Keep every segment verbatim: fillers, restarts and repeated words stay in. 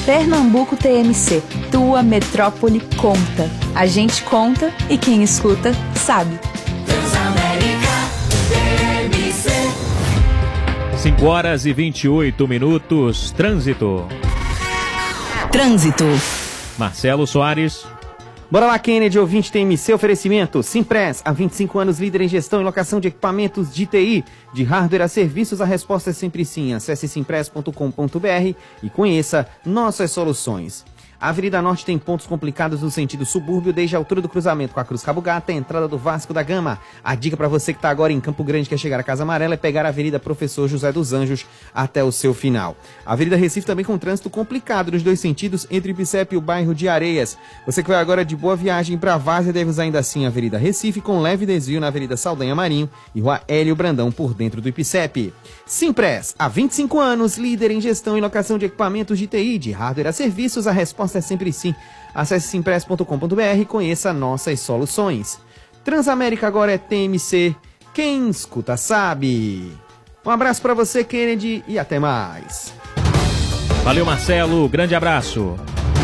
Pernambuco T M C, tua metrópole conta. A gente conta e quem escuta sabe. Transamérica T M C. cinco horas e vinte e oito minutos. Trânsito. Trânsito. Marcelo Soares. Bora lá, Kennedy, ouvinte T M C, oferecimento Simpress, há vinte e cinco anos líder em gestão e locação de equipamentos de T I, de hardware a serviços, a resposta é sempre sim. Acesse simpress ponto com ponto br e conheça nossas soluções. A Avenida Norte tem pontos complicados no sentido subúrbio, desde a altura do cruzamento com a Cruz Cabugá até a entrada do Vasco da Gama. A dica para você que está agora em Campo Grande, quer chegar à Casa Amarela, é pegar a Avenida Professor José dos Anjos até o seu final. A Avenida Recife também com trânsito complicado nos dois sentidos, entre o Ipicep e o bairro de Areias. Você que vai agora de Boa Viagem para Várzea deve usar ainda assim a Avenida Recife, com leve desvio na Avenida Saldanha Marinho e Rua Hélio Brandão por dentro do Ipicep. Simpress, há vinte e cinco anos, líder em gestão e locação de equipamentos de T I, de hardware a serviços, a resposta é sempre sim. Acesse simpress ponto com ponto br e conheça nossas soluções. Transamérica agora é T M C, quem escuta sabe. Um abraço para você, Kennedy, e até mais. Valeu, Marcelo, grande abraço.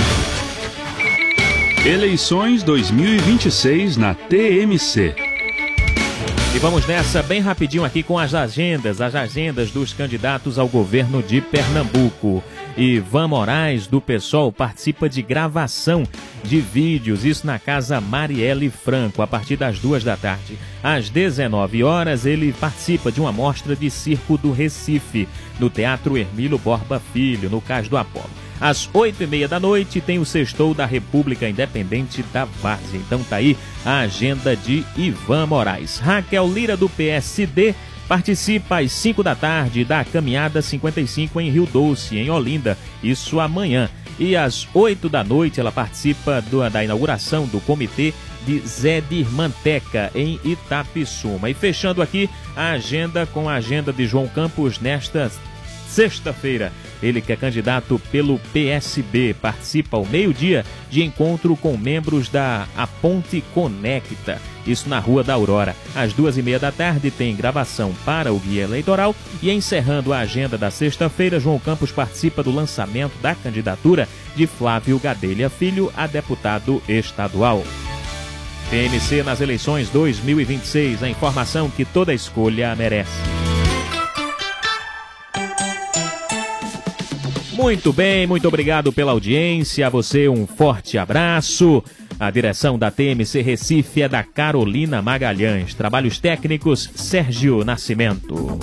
Eleições dois mil e vinte e seis na T M C. E vamos nessa bem rapidinho aqui com as agendas, as agendas dos candidatos ao governo de Pernambuco. Ivan Moraes, do PSOL, participa de gravação de vídeos, isso na Casa Marielle Franco, a partir das duas da tarde. Às dezenove horas, ele participa de uma mostra de circo do Recife, no Teatro Hermílio Borba Filho, no Cais do Apolo. Às oito e meia da noite tem o Sextou da República Independente da Várzea. Então tá aí a agenda de Ivan Moraes. Raquel Lira, do P S D, participa às cinco da tarde da Caminhada cinquenta e cinco em Rio Doce, em Olinda. Isso amanhã. E às oito da noite ela participa do, da inauguração do Comitê de Zé de Irmanteca, em Itapissuma. E fechando aqui a agenda com a agenda de João Campos nesta sexta-feira. Ele que é candidato pelo P S B, participa ao meio-dia de encontro com membros da A Ponte Conecta, isso na Rua da Aurora. Às duas e meia da tarde tem gravação para o Guia Eleitoral e, encerrando a agenda da sexta-feira, João Campos participa do lançamento da candidatura de Flávio Gadelha Filho a deputado estadual. T M C nas eleições dois mil e vinte e seis, a informação que toda escolha merece. Muito bem, muito obrigado pela audiência, a você um forte abraço. A direção da T M C Recife é da Carolina Magalhães. Trabalhos técnicos, Sérgio Nascimento.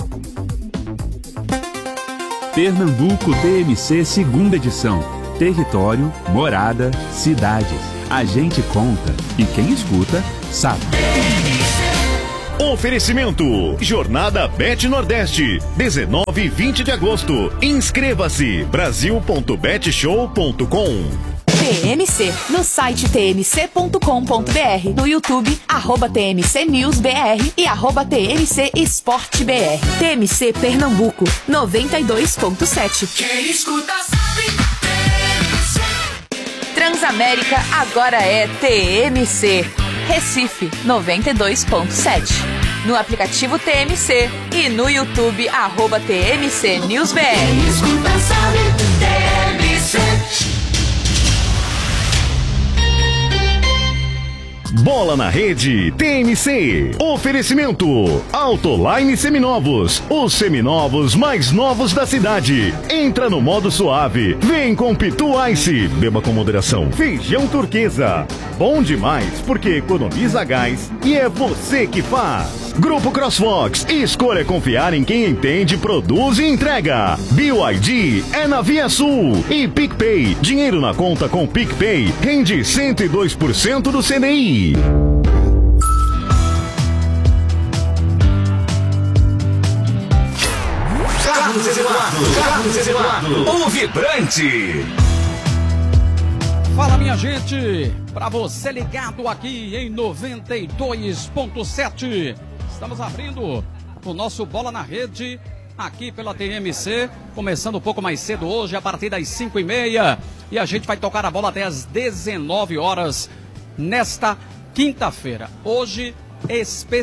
Pernambuco T M C segunda edição. Território, morada, cidades. A gente conta e quem escuta sabe. Oferecimento Jornada Bet Nordeste, dezenove e vinte de agosto. Inscreva-se, brasil ponto bet show ponto com. T M C, no site t m c ponto com ponto b r, no YouTube, arroba T M C News B R e arroba T M C Esporte B R. T M C Pernambuco, noventa e dois ponto sete. Quem escuta sabe. T M C. Transamérica agora é T M C. Recife, noventa e dois ponto sete. No aplicativo T M C e no YouTube, arroba T M C News B R. Quem escuta sabe. T M C. Bola na Rede T M C. Oferecimento Autoline Seminovos, os seminovos mais novos da cidade. Entra no modo suave, vem com Pitu Ice, beba com moderação. Feijão Turquesa, bom demais porque economiza gás e é você que faz. Grupo CrossFox, escolha confiar em quem entende, produz e entrega. B Y D é na Via Sul e PicPay, dinheiro na conta com PicPay rende cento e dois por cento do C D I. Carlos Eduardo, Carlos Eduardo, o vibrante. Fala, minha gente, para você ligado aqui em noventa e dois ponto sete. Estamos abrindo o nosso Bola na Rede aqui pela T M C, começando um pouco mais cedo hoje, a partir das cinco e meia. E a gente vai tocar a bola até as dezenove horas nesta quinta-feira. Hoje,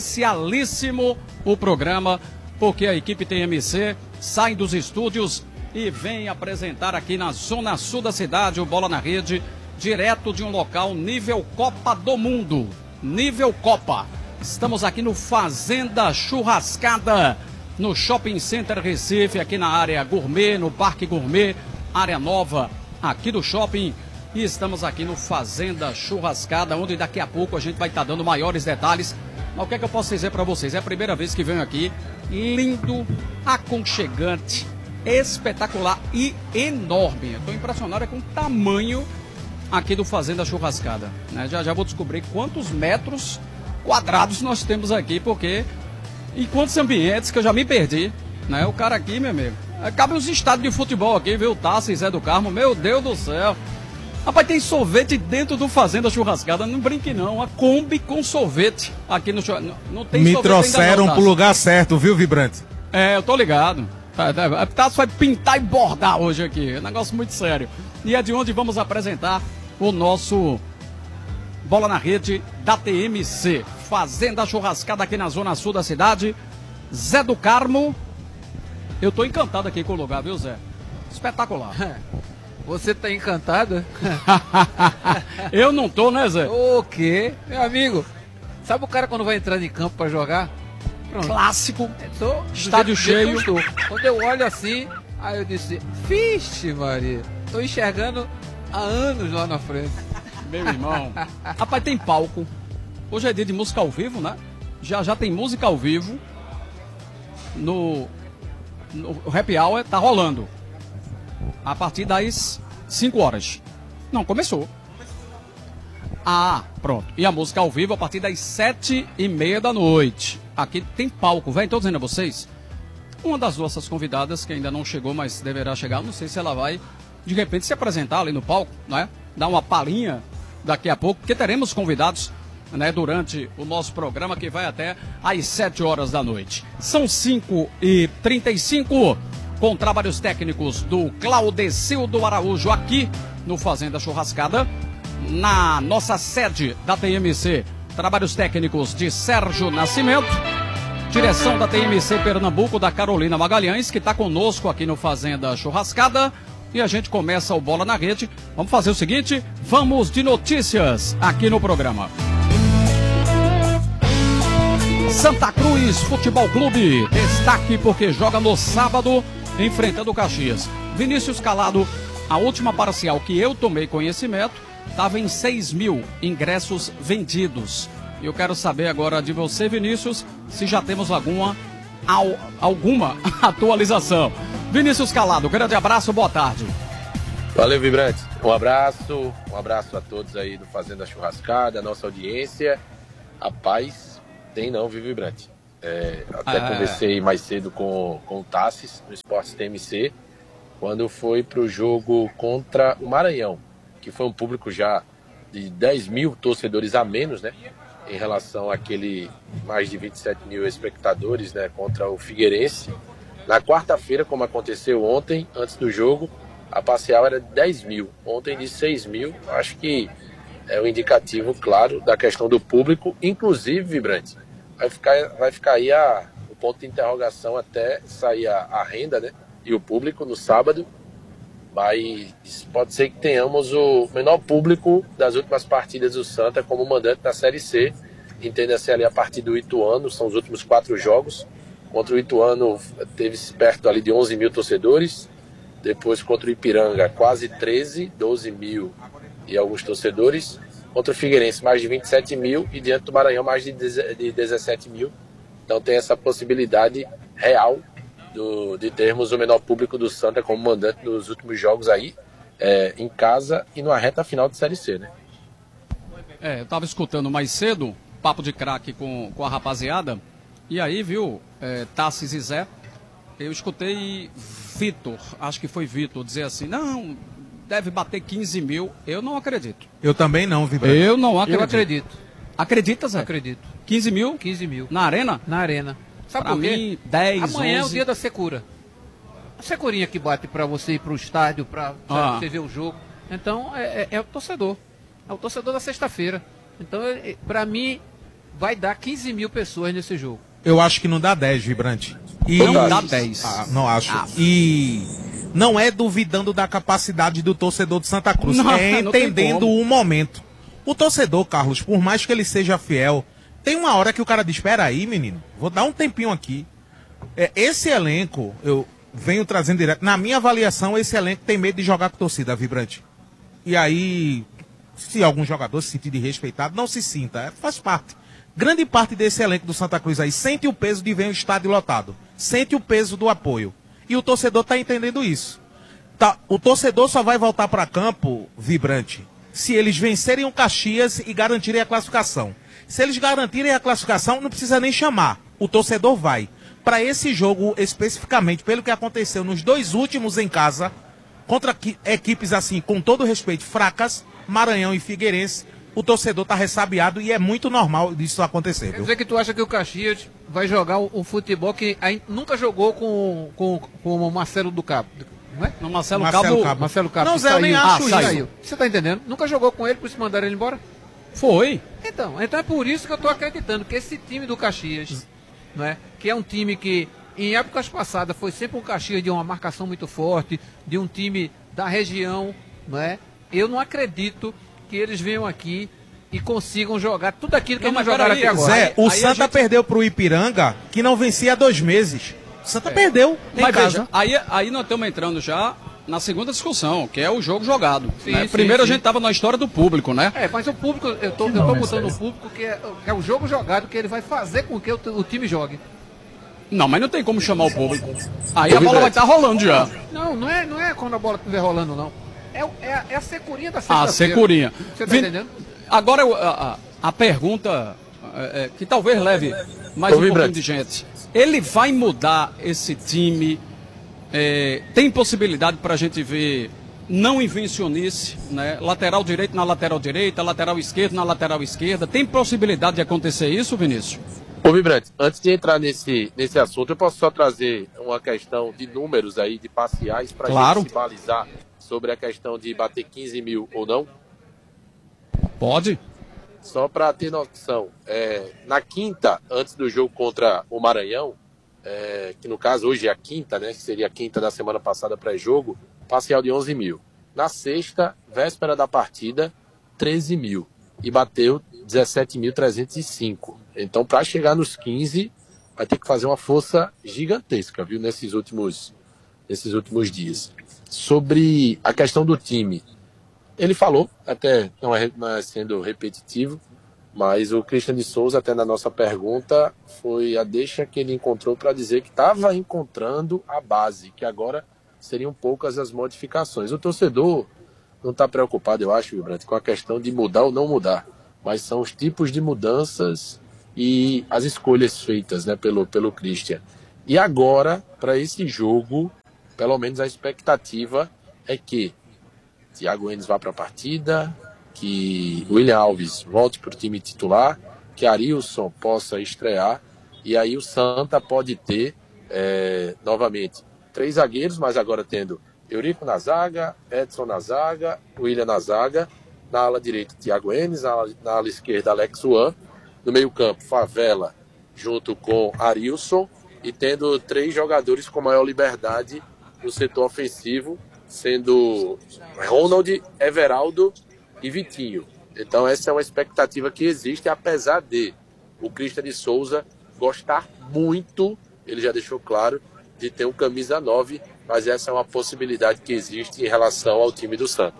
especialíssimo o programa, porque a equipe T M C sai dos estúdios e vem apresentar aqui na zona sul da cidade o Bola na Rede, direto de um local nível Copa do Mundo. Nível Copa. Estamos aqui no Fazenda Churrascada, no Shopping Center Recife, aqui na área gourmet, no Parque Gourmet, área nova aqui do shopping. E estamos aqui no Fazenda Churrascada, onde daqui a pouco a gente vai estar dando maiores detalhes. Mas o que é que eu posso dizer para vocês? É a primeira vez que venho aqui. Lindo, aconchegante, espetacular e enorme. Estou impressionado com o tamanho aqui do Fazenda Churrascada, né? Já já vou descobrir quantos metros quadrados nós temos aqui, porque e quantos ambientes que eu já me perdi, né? O cara aqui, meu amigo, cabe uns estádios de futebol aqui, viu? Tassi e Zé do Carmo, meu Deus do céu. Rapaz, tem sorvete dentro do Fazenda Churrascada, não brinque não, a Kombi com sorvete aqui no não, não tem Me sorvete trouxeram ainda não, pro lugar certo, viu, Vibrante? É, eu tô ligado. A Tassi vai pintar e bordar hoje aqui, é um negócio muito sério. E é de onde vamos apresentar o nosso Bola na Rede da T M C. Fazenda Churrascada aqui na zona sul da cidade. Zé do Carmo. Eu tô encantado aqui com o lugar, viu, Zé? Espetacular. Você tá encantado? Eu não tô, né, Zé? O quê? Meu amigo, sabe o cara quando vai entrando em campo pra jogar? Pronto. Clássico. Tô, Estádio cheio. Eu quando eu olho assim, aí eu disse, vixe Maria, tô enxergando há anos lá na frente. Meu irmão. Rapaz, tem palco. Hoje é dia de música ao vivo, né? Já já tem música ao vivo. No, no Happy Hour tá rolando. A partir das cinco horas. Não, começou. Ah, pronto. E a música ao vivo a partir das sete e meia da noite. Aqui tem palco, velho. Estou dizendo a vocês. Uma das nossas convidadas, que ainda não chegou, mas deverá chegar. Não sei se ela vai, de repente, se apresentar ali no palco, né? Dar uma palhinha daqui a pouco, porque teremos convidados, né, durante o nosso programa, que vai até às sete horas da noite. São cinco e trinta e cinco, com trabalhos técnicos do Claudecildo Araújo, aqui no Fazenda Churrascada, na nossa sede da T M C. Trabalhos técnicos de Sérgio Nascimento, direção da T M C Pernambuco, da Carolina Magalhães, que está conosco aqui no Fazenda Churrascada. E a gente começa o Bola na Rede. Vamos fazer o seguinte, vamos de notícias aqui no programa. Santa Cruz Futebol Clube, destaque porque joga no sábado, enfrentando o Caxias. Vinícius Calado, a última parcial que eu tomei conhecimento, estava em seis mil ingressos vendidos. Eu quero saber agora de você, Vinícius, se já temos alguma, al, alguma atualização. Vinícius Calado, grande abraço, boa tarde. Valeu, Vibrante. Um abraço, um abraço a todos aí do Fazenda Churrascada, nossa audiência. Rapaz, tem não, viu, Vibrante? É, até é. conversei mais cedo com, com o Tassis, no Esportes T M C, quando foi pro jogo contra o Maranhão, que foi um público já de dez mil torcedores a menos, né? Em relação àquele mais de vinte e sete mil espectadores, né? Contra o Figueirense. Na quarta-feira, como aconteceu ontem, antes do jogo, a parcial era de dez mil, ontem de seis mil. Acho que é um indicativo claro da questão do público, inclusive, Vibrante. Vai ficar, vai ficar aí a, o ponto de interrogação até sair a, a renda, né? E o público no sábado. Mas pode ser que tenhamos o menor público das últimas partidas do Santa como mandante da Série C. Entenda-se ali a partir do Ituano, são os últimos quatro jogos. Contra o Ituano teve perto ali de onze mil torcedores. Depois contra o Ipiranga, quase treze, doze mil e alguns torcedores. Contra o Figueirense, mais de vinte e sete mil. E diante do Maranhão, mais de dezessete mil. Então tem essa possibilidade real do, de termos o menor público do Santa como mandante nos últimos jogos aí, é, em casa e numa reta final de Série C, né? É, eu estava escutando mais cedo, papo de craque com, com a rapaziada. E aí, viu, é, Tassis e Zé, eu escutei Vitor, acho que foi Vitor, dizer assim, não, deve bater quinze mil, eu não acredito. Eu também não, Vibrante. Eu não acredito. Eu acredito. Acredita, Zé? Acredito. quinze mil? quinze mil. Na arena? Na arena. Sabe pra por quê? mim, dez, Amanhã onze... é o dia da secura. A securinha que bate pra você ir pro estádio, pra, pra Ah. você ver o jogo. Então, é, é, é o torcedor. É o torcedor da sexta-feira. Então, é, é, pra mim, vai dar quinze mil pessoas nesse jogo. Eu acho que não dá dez, Vibrante. E... Não dá dez. Ah, não acho. Ah. E não é duvidando da capacidade do torcedor de Santa Cruz, Não, é não tem entendendo como. o momento. O torcedor, Carlos, por mais que ele seja fiel, tem uma hora que o cara diz, espera aí, menino, vou dar um tempinho aqui. É, esse elenco, eu venho trazendo direto, na minha avaliação, esse elenco tem medo de jogar com torcida, Vibrante. E aí, se algum jogador se sentir desrespeitado, não se sinta, é, faz parte. Grande parte desse elenco do Santa Cruz aí sente o peso de ver o estádio lotado, sente o peso do apoio. E o torcedor está entendendo isso. Tá, o torcedor só vai voltar para campo, Vibrante, se eles vencerem o Caxias e garantirem a classificação. Se eles garantirem a classificação, não precisa nem chamar. O torcedor vai. Para esse jogo, especificamente, pelo que aconteceu nos dois últimos em casa, contra equipes assim, com todo respeito, fracas, Maranhão e Figueirense, o torcedor está ressabiado e é muito normal disso acontecer. Quer dizer que tu acha que o Caxias vai jogar o, o futebol que aí nunca jogou com, com, com o Marcelo do Cabo? Não é? No Marcelo, Marcelo Cabo. Cabo. Marcelo Cabo. Não, que Zé, eu nem saiu. acho Ah, isso. saiu. Você tá entendendo? Nunca jogou com ele, por isso mandaram ele embora? Foi. Então, então é por isso que eu tô acreditando que esse time do Caxias, não é? Que é um time que em épocas passadas foi sempre um Caxias de uma marcação muito forte, de um time da região, não é? Eu não acredito que eles venham aqui e consigam jogar tudo aquilo que Não, eles mas jogaram peraí, até agora. Zé, o Aí a Santa gente- perdeu pro Ipiranga, que não vencia há dois meses. O Santa perdeu em Mas casa. veja, aí, aí nós estamos entrando já na segunda discussão, que é o jogo jogado. Sim, né? sim, Primeiro sim. a gente estava na história do público, né? É, mas o público, eu tô, eu tô botando o público que é, é o jogo jogado que ele vai fazer com que o, o time jogue. Não, mas não tem como chamar o público. Aí a bola vai estar rolando já. Não, não é, não é quando a bola estiver rolando, não. É, o- é, a- é a securinha da sexta-feira. Ah, securinha. Você tá Vin- entendendo? Agora eu- a, a- a pergunta é, é, que talvez leve mais Ô, um pouquinho Vibrante. de gente. Ele vai mudar esse time? É, tem possibilidade para a gente ver não invencionice, né? Lateral direito na lateral direita, lateral esquerdo na lateral esquerda. Tem possibilidade de acontecer isso, Vinícius? Ô, Vibrante, antes de entrar nesse, nesse assunto, eu posso só trazer uma questão de números aí, de parciais, para a Claro. gente se balizar sobre a questão de bater quinze mil ou não? Pode. Só para ter noção, é, na quinta, antes do jogo contra o Maranhão, é, que no caso hoje é a quinta, né, que seria a quinta da semana passada pré-jogo, parcial de onze mil. Na sexta, véspera da partida, treze mil. E bateu dezessete mil trezentos e cinco. Então, para chegar nos quinze, vai ter que fazer uma força gigantesca, viu, nesses últimos, nesses últimos dias. Sobre a questão do time, ele falou, até não é, não é sendo repetitivo, mas o Christian de Souza, até na nossa pergunta, foi a deixa que ele encontrou para dizer que estava encontrando a base, que agora seriam poucas as modificações. O torcedor não está preocupado, eu acho, Vibrante, com a questão de mudar ou não mudar, mas são os tipos de mudanças e as escolhas feitas, né, pelo, pelo Christian. E agora, para esse jogo, pelo menos a expectativa é que Thiago Enes vá para a partida, que William Alves volte para o time titular, que Arilson possa estrear, e aí o Santa pode ter é, novamente três zagueiros, mas agora tendo Eurico na zaga, Edson na zaga, William na zaga, na ala direita Thiago Enes, na ala, na ala esquerda Alex Juan, no meio campo Favela junto com Arilson, e tendo três jogadores com maior liberdade no setor ofensivo, sendo Ronald, Everaldo e Vitinho. Então essa é uma expectativa que existe, apesar de o Christian de Souza gostar muito, ele já deixou claro, de ter um camisa nove, mas essa é uma possibilidade que existe em relação ao time do Santa.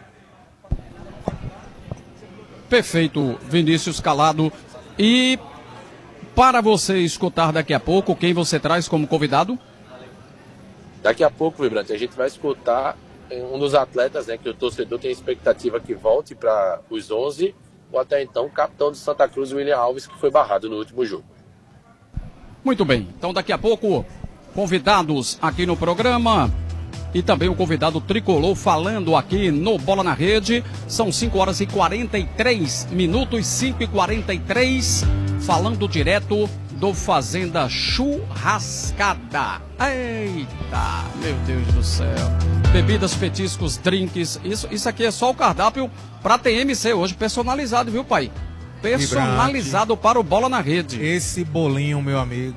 Perfeito, Vinícius Calado. E para você escutar daqui a pouco, quem você traz como convidado? Daqui a pouco, Vibrante, a gente vai escutar um dos atletas, né, que o torcedor tem expectativa que volte para os onze, ou até então o capitão de Santa Cruz, William Alves, que foi barrado no último jogo. Muito bem, então daqui a pouco, convidados aqui no programa e também o convidado tricolor falando aqui no Bola na Rede. São cinco horas e quarenta e três minutos, cinco e quarenta e três, falando direto do Fazenda Churrascada. Eita, meu Deus do céu. Bebidas, petiscos, drinks, isso, isso aqui é só o cardápio para T M C hoje, personalizado, viu, pai? Personalizado para o Bola na Rede. Esse bolinho, meu amigo.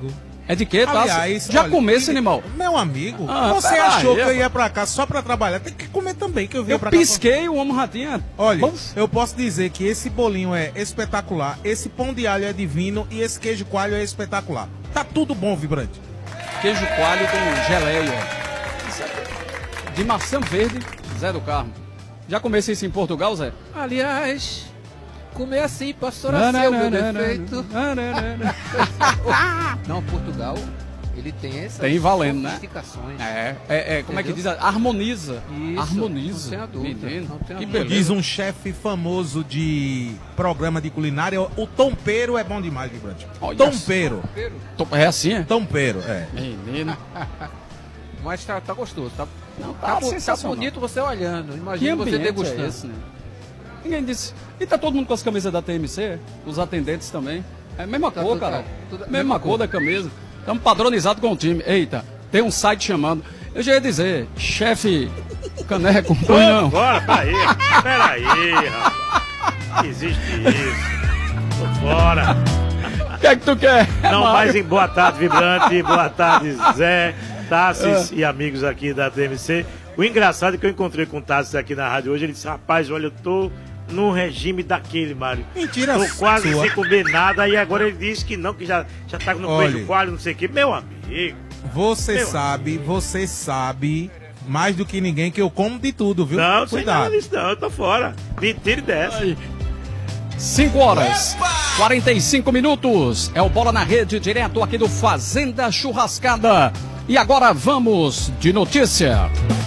É de quê, tá? Aliás, Já olha, comeu esse animal? Meu amigo, Ah, você pera achou aí, que eu pô. ia pra cá só pra trabalhar? Tem que comer também, que eu vim Eu pra cá. pisquei, o homem ratinha. Olha, Bom, eu posso dizer que esse bolinho é espetacular, esse pão de alho é divino e esse queijo coalho é espetacular. Tá tudo bom, Vibrante. queijo coalho com geleia. De maçã verde, Zé do Carmo. Já comecei isso em Portugal, Zé? Aliás, comer assim, pastor Não, Aceu, não, meu não, não, defeito. não, não, não, não. Não, Portugal, ele tem essas Tem valendo, né? sofisticações. É, é, é, como é que diz? Entendeu? Harmoniza. Isso, Harmoniza. não tenha dúvida, Menino, não tenha que dúvida. beleza. Diz um chefe famoso de programa de culinária, o tompeiro é bom demais, Vibrante. Olha Tompeiro. Tom- É assim, é? Tompeiro, é. Menino. Mas tá, tá gostoso, tá, Não, tá, tá bo- tá sensacional. bonito você olhando. Que Imagina você ambiente degustando. é esse, né? Ninguém disse. E tá todo mundo com as camisas da T M C? Os atendentes também. É a mesma Tá cor, tudo- cara. tá tudo- mesma, mesma cor cor. da camisa. Estamos padronizados com o time. Eita, tem um site chamando. Eu já ia dizer, chefe Caneco, pois não. Bora, peraí, peraí, rapaz. Existe isso. Tô fora. O que é que tu quer? Não, Mário? mais em boa tarde, Vibrante. Boa tarde, Zé, Tassis e amigos aqui da T M C. O engraçado é que eu encontrei com o Tassis aqui na rádio hoje. Ele disse: rapaz, olha, eu tô num regime daquele, Mário. Mentira Tô quase sua. sem comer nada. E agora ele disse que não, que já, já tá no Olha. queijo coalho, não sei o quê. Meu amigo. Você Meu sabe, você sabe mais do que ninguém que eu como de tudo, viu? Não, sem Cuidado. nada disso não, eu tô fora. Me tire dessa. cinco horas, quarenta e cinco minutos. É o Bola na Rede, direto aqui do Fazenda Churrascada. E agora vamos de notícia.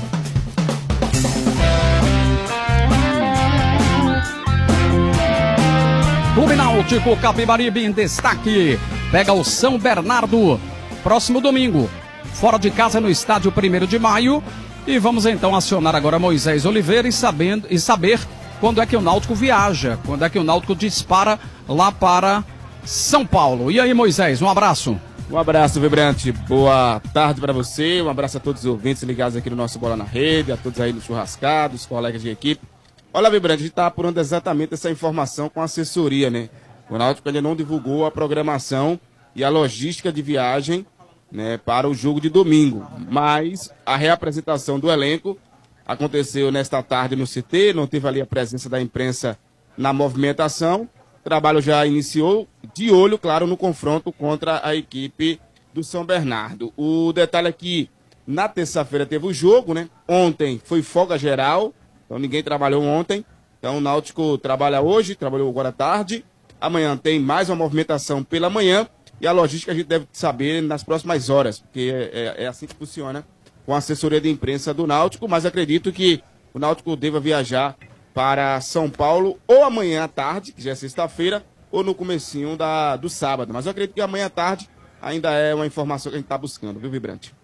Clube Náutico Capibaribe em destaque. Pega o São Bernardo próximo domingo. Fora de casa no estádio primeiro de maio. E vamos então acionar agora Moisés Oliveira e, sabendo, e saber quando é que o Náutico viaja. Quando é que o Náutico dispara lá para São Paulo. E aí, Moisés, um abraço. Um abraço, Vibrante. Boa tarde para você. Um abraço a todos os ouvintes ligados aqui no nosso Bola na Rede, a todos aí no churrascado, os colegas de equipe. Olha, Vibrante, a gente está apurando exatamente essa informação com a assessoria, né? O Náutico ainda não divulgou a programação e a logística de viagem, né, para o jogo de domingo. Mas a reapresentação do elenco aconteceu nesta tarde no C T, não teve ali a presença da imprensa na movimentação. O trabalho já iniciou, de olho, claro, no confronto contra a equipe do São Bernardo. O detalhe é que na terça-feira teve o jogo, né? Ontem foi folga geral, então ninguém trabalhou ontem. Então o Náutico trabalha hoje, trabalhou agora à tarde. Amanhã tem mais uma movimentação pela manhã. E a logística a gente deve saber nas próximas horas, porque é, é, é assim que funciona com a assessoria de imprensa do Náutico. Mas acredito que o Náutico deva viajar para São Paulo ou amanhã à tarde, que já é sexta-feira, ou no comecinho da, do sábado. Mas eu acredito que amanhã à tarde ainda é uma informação que a gente está buscando, viu, Vibrante?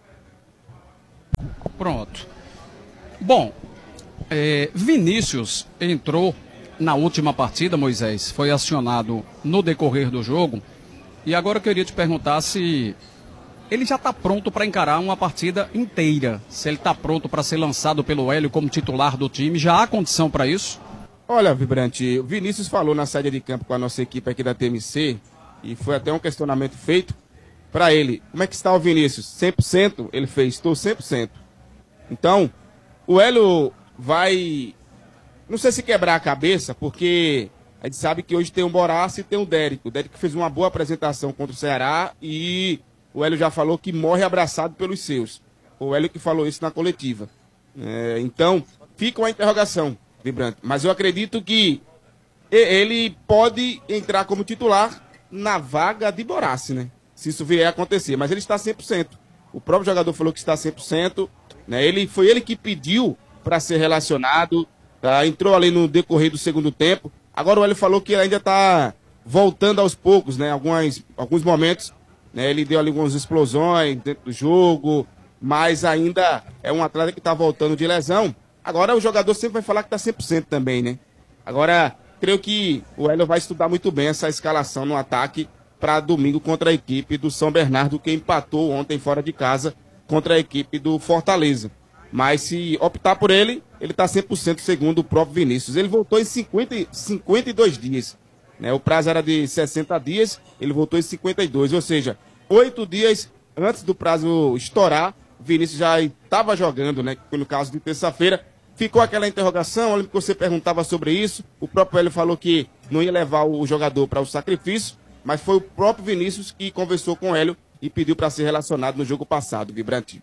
Pronto. Bom, é, Vinícius entrou na última partida, Moisés, foi acionado no decorrer do jogo. E agora eu queria te perguntar se ele já está pronto para encarar uma partida inteira. Se ele está pronto para ser lançado pelo Hélio como titular do time. Já há condição para isso? Olha, Vibrante, o Vinícius falou na saída de campo com a nossa equipe aqui da T M C, e foi até um questionamento feito para ele. Como é que está o Vinícius? cem por cento? Ele fez, estou cem por cento. Então, o Hélio vai, não sei se quebrar a cabeça, porque a gente sabe que hoje tem o Borassi e tem o Dérico. O Dérico fez uma boa apresentação contra o Ceará e o Hélio já falou que morre abraçado pelos seus. O Hélio que falou isso na coletiva. É, então, fica uma interrogação, Vibrante. Mas eu acredito que ele pode entrar como titular na vaga de Borassi, né? Se isso vier a acontecer. Mas ele está cem por cento. O próprio jogador falou que está cem por cento. Né? Ele, foi ele que pediu para ser relacionado. Tá? Entrou ali no decorrer do segundo tempo. Agora o Hélio falou que ainda está voltando aos poucos, né? Alguns, alguns momentos, né? Ele deu ali algumas explosões dentro do jogo, mas ainda é um atleta que está voltando de lesão. Agora o jogador sempre vai falar que está cem por cento também, né? Agora, creio que o Hélio vai estudar muito bem essa escalação no ataque para domingo contra a equipe do São Bernardo, que empatou ontem fora de casa contra a equipe do Fortaleza. Mas se optar por ele, ele está cem por cento segundo o próprio Vinícius. Ele voltou em cinquenta, cinquenta e dois dias. Né? O prazo era de sessenta dias, ele voltou em cinquenta e dois. Ou seja, oito dias antes do prazo estourar, Vinícius já estava jogando, né? No caso de terça-feira. Ficou aquela interrogação, eu lembro que você perguntava sobre isso. O próprio Hélio falou que não ia levar o jogador para o sacrifício, mas foi o próprio Vinícius que conversou com o Hélio e pediu para ser relacionado no jogo passado, Vibrante.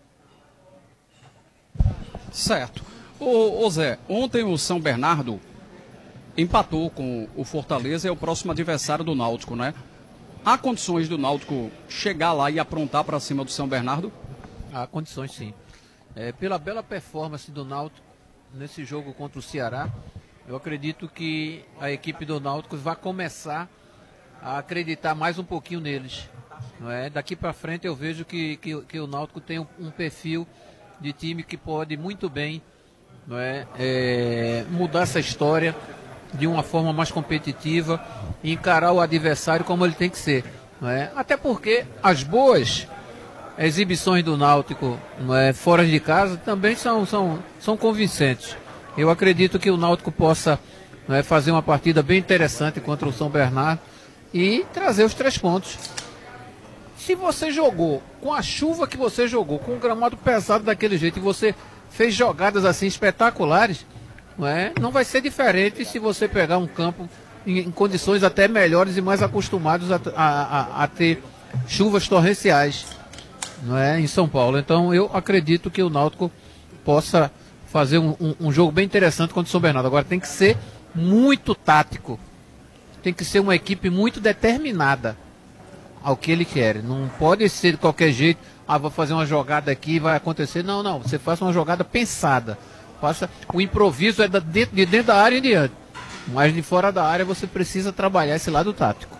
Certo. Ô, ô Zé, ontem o São Bernardo empatou com o Fortaleza, é o próximo adversário do Náutico, né? Há condições do Náutico chegar lá e aprontar para cima do São Bernardo? Há condições, sim. É, pela bela performance do Náutico nesse jogo contra o Ceará, eu acredito que a equipe do Náutico vai começar a acreditar mais um pouquinho neles. Não é? Daqui para frente eu vejo que, que, que o Náutico tem um, um perfil de time que pode muito bem, não é? É, mudar essa história de uma forma mais competitiva e encarar o adversário como ele tem que ser. Não é? Até porque as boas exibições do Náutico, não é, fora de casa também são, são, são convincentes. Eu acredito que o Náutico possa, não é, fazer uma partida bem interessante contra o São Bernardo e trazer os três pontos. Se você jogou com a chuva que você jogou, com o gramado pesado daquele jeito, e você fez jogadas assim espetaculares, não é? Não vai ser diferente se você pegar um campo em, em condições até melhores e mais acostumados a, a, a, a ter chuvas torrenciais, não é? Em São Paulo. Então eu acredito que o Náutico possa fazer um, um, um jogo bem interessante contra o São Bernardo. Agora tem que ser muito tático, tem que ser uma equipe muito determinada ao que ele quer. Não pode ser de qualquer jeito, ah, vou fazer uma jogada aqui e vai acontecer. Não, não, você faça uma jogada pensada. Faça, o improviso é da, de, de dentro da área em diante. Mas de fora da área você precisa trabalhar esse lado tático.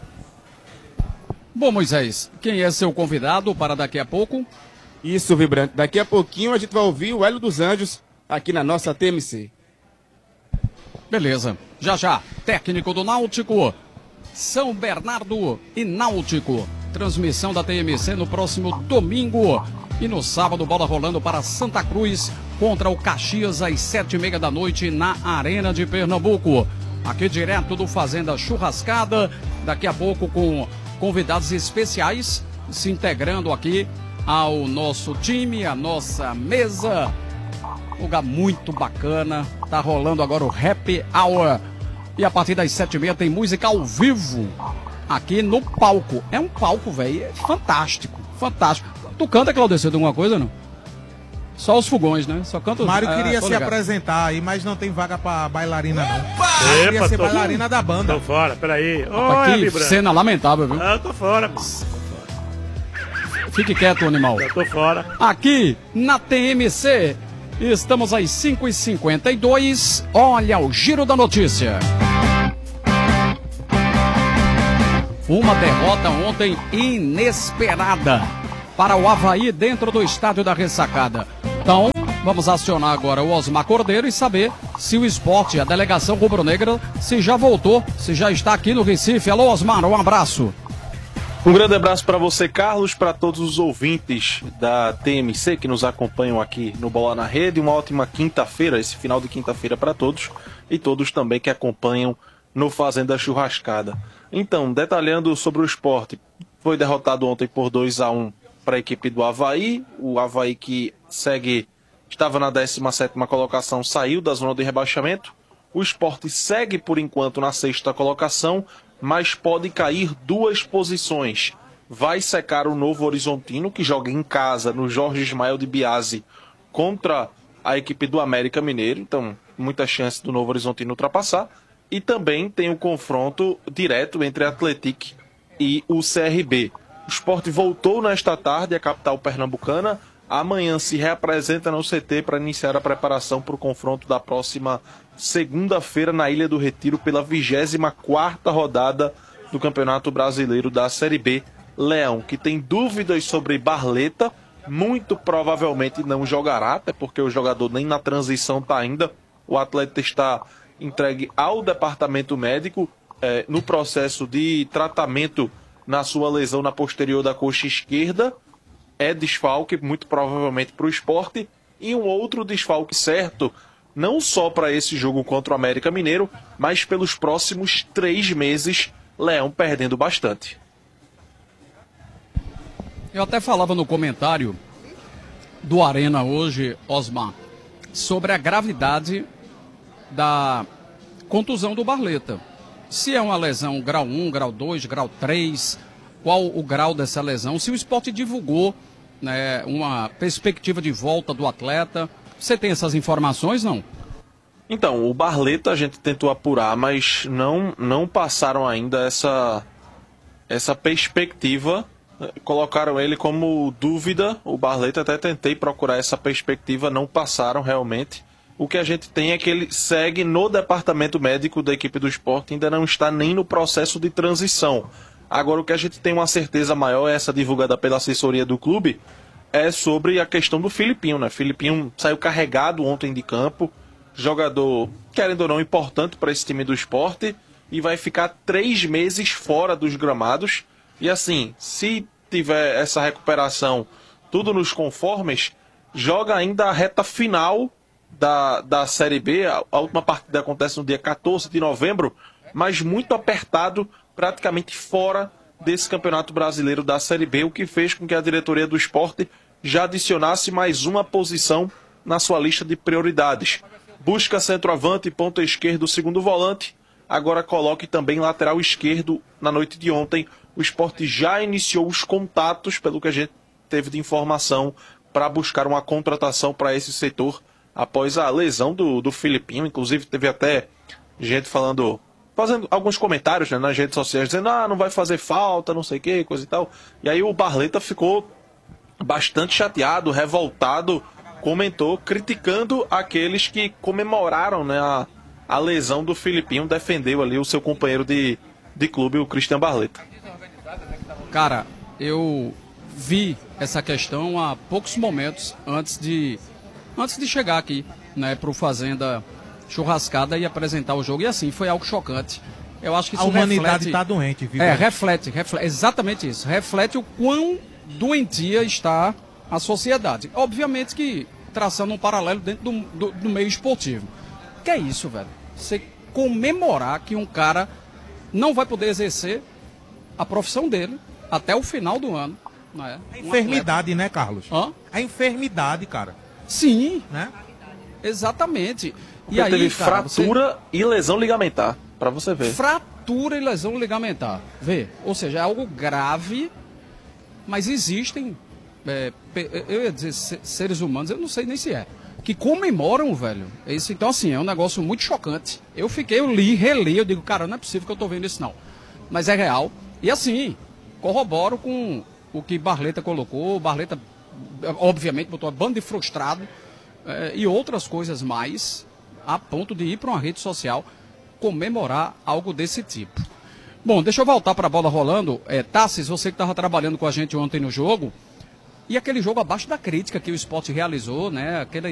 Bom, Moisés, quem é seu convidado para daqui a pouco? Isso, Vibrante. Daqui a pouquinho a gente vai ouvir o Hélio dos Anjos aqui na nossa T M C. Beleza. Já já, técnico do Náutico, São Bernardo e Náutico. Transmissão da T M C no próximo domingo. E no sábado, bola rolando para Santa Cruz contra o Caxias às sete e meia da noite na Arena de Pernambuco. Aqui direto do Fazenda Churrascada. Daqui a pouco com convidados especiais se integrando aqui ao nosso time, à nossa mesa. Lugar muito bacana. Tá rolando agora o Happy Hour. E a partir das sete e meia tem música ao vivo aqui no palco. É um palco, velho, é fantástico, fantástico. Tu canta, Claudecir, de alguma coisa, não? Só os fogões, né? Só canta os... Mário queria ah, se ligado. apresentar aí, mas não tem vaga pra bailarina, não. Epa, queria ser tô... bailarina da banda. Tô fora, peraí. Rapaz, Oi, que Vibrante. cena lamentável, viu? Ah, eu tô fora. Fique quieto, animal. Eu tô fora. Aqui na T M C, estamos às cinco e cinquenta e dois. Olha o giro da notícia. Uma derrota ontem inesperada para o Avaí dentro do estádio da Ressacada. Então, vamos acionar agora o Osmar Cordeiro e saber se o Sport, a delegação rubro-negra, se já voltou, se já está aqui no Recife. Alô, Osmar, um abraço. Um grande abraço para você, Carlos, para todos os ouvintes da T M C que nos acompanham aqui no Bola na Rede. Uma ótima quinta-feira, esse final de quinta-feira para todos e todos também que acompanham no Fazenda Churrascada. Então, detalhando sobre o Sport, foi derrotado ontem por dois a um para a equipe do Avaí. O Avaí que segue, estava na décima sétima colocação, saiu da zona de rebaixamento. O Sport segue por enquanto na sexta colocação, mas pode cair duas posições. Vai secar o Novo Horizontino, que joga em casa no Jorge Ismael de Biasi contra a equipe do América Mineiro. Então, muita chance do Novo Horizontino ultrapassar. E também tem o confronto direto entre a Atlético e o C R B. O Sport voltou nesta tarde à capital pernambucana. Amanhã se reapresenta no C T para iniciar a preparação para o confronto da próxima segunda-feira na Ilha do Retiro pela vigésima quarta rodada do Campeonato Brasileiro da Série B. Leão, que tem dúvidas sobre Barleta, muito provavelmente não jogará, até porque o jogador nem na transição está ainda. O atleta está entregue ao departamento médico eh, no processo de tratamento na sua lesão na posterior da coxa esquerda. É desfalque, muito provavelmente para o Sport. E um outro desfalque certo, não só para esse jogo contra o América Mineiro, mas pelos próximos três meses, Leão perdendo bastante. Eu até falava no comentário do Arena hoje, Osmar, sobre a gravidade da contusão do Barleta. Se é uma lesão grau um, grau dois, grau três, qual o grau dessa lesão? Se o Sport divulgou, né, uma perspectiva de volta do atleta, você tem essas informações, não? Então, o Barleta a gente tentou apurar, mas não, não passaram ainda essa, essa perspectiva. Colocaram ele como dúvida, o Barleta, até tentei procurar essa perspectiva, não passaram realmente. O que a gente tem é que ele segue no departamento médico da equipe do Sport, ainda não está nem no processo de transição. Agora, o que a gente tem uma certeza maior, essa divulgada pela assessoria do clube, é sobre a questão do Filipinho, né? Filipinho saiu carregado ontem de campo, jogador, querendo ou não, importante para esse time do Sport, e vai ficar três meses fora dos gramados. E assim, se tiver essa recuperação tudo nos conformes, joga ainda a reta final da, da Série B. A, a última partida acontece no dia quatorze de novembro, mas muito apertado, praticamente fora desse Campeonato Brasileiro da Série B, o que fez com que a diretoria do Sport já adicionasse mais uma posição na sua lista de prioridades. Busca centroavante e ponta esquerdo, segundo volante, agora coloque também lateral esquerdo. Na noite de ontem, o Sport já iniciou os contatos, pelo que a gente teve de informação, para buscar uma contratação para esse setor após a lesão do, do Filipinho. Inclusive, teve até gente falando, fazendo alguns comentários, né, nas redes sociais, dizendo, ah, não vai fazer falta, não sei o que, coisa e tal. E aí o Barleta ficou bastante chateado, revoltado, comentou, criticando aqueles que comemoraram, né, a, a lesão do Filipinho, defendeu ali o seu companheiro de, de clube, o Christian Barleta. Cara, eu vi essa questão há poucos momentos antes de, antes de chegar aqui, né, para o Fazenda Churrascada e apresentar o jogo. E assim, foi algo chocante. Eu acho que isso a humanidade reflete... está doente, viu? É, reflete, reflete, exatamente isso. Reflete o quão doentia está a sociedade. Obviamente que traçando um paralelo dentro do, do, do meio esportivo. Que é isso, velho? Você comemorar que um cara não vai poder exercer a profissão dele até o final do ano. Não é? A enfermidade, um né, Carlos? Hã? A enfermidade, cara. Sim. Né? Exatamente. Porque e aí, teve cara, fratura você... e lesão ligamentar, pra você ver. Fratura e lesão ligamentar. Vê, ou seja, é algo grave, mas existem, é, eu ia dizer seres humanos, eu não sei nem se é, que comemoram, velho. Isso, então, assim, é um negócio muito chocante. Eu fiquei, eu li, reli, eu digo, cara, não é possível que eu tô vendo isso, não. Mas é real. E assim, corroboro com o que Barleta colocou. Barleta, obviamente, botou uma banda de frustrado é, e outras coisas mais, a ponto de ir para uma rede social comemorar algo desse tipo. Bom, deixa eu voltar para a bola rolando. É, Tassis, você que estava trabalhando com a gente ontem no jogo, e aquele jogo abaixo da crítica que o Sport realizou, né? Aquele